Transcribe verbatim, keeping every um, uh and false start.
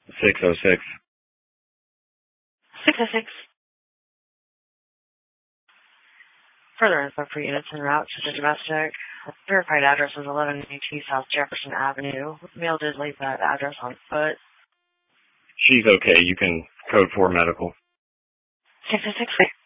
six oh six. six oh six. Further info for units en route to the domestic. Verified address is eleven eighty-two South Jefferson Avenue. Mail did leave that address on foot. She's okay. You can code for medical. six oh six.